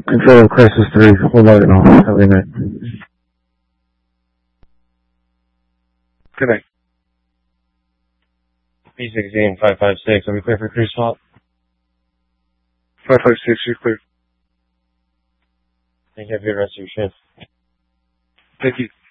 Control of Crisis 3. We'll log it off. Have a good night. Good night. P16, 556. Are we clear for crew swap? 556, you're clear. Thank you. Have a good rest of your shift. Thank you.